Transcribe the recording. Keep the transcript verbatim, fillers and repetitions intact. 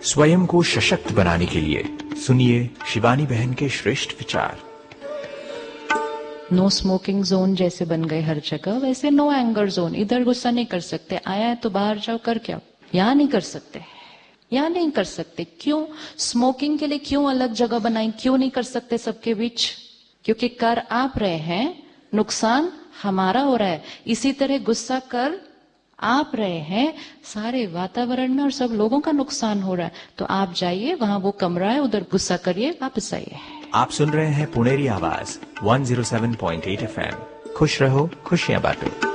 स्वयं को सशक्त बनाने के लिए सुनिए शिवानी बहन के श्रेष्ठ विचार। नो स्मोकिंग जोन जैसे बन गए हर जगह, वैसे नो एंगर जोन। इधर गुस्सा नहीं कर सकते, आया है तो बाहर जाओ, कर क्या, यहां नहीं कर सकते, यहां नहीं कर सकते। क्यों? स्मोकिंग के लिए क्यों अलग जगह बनाई, क्यों नहीं कर सकते सबके बीच? क्योंकि कर आप रहे हैं, नुकसान हमारा हो रहा है। इसी तरह गुस्सा कर आप रहे हैं, सारे वातावरण में और सब लोगों का नुकसान हो रहा है। तो आप जाइए, वहां वो कमरा है, उधर गुस्सा करिए, वापस आइए। आप सुन रहे हैं पुणेरी आवाज एक सौ सात पॉइंट आठ एफ एम। खुश रहो, खुशियां बांटो।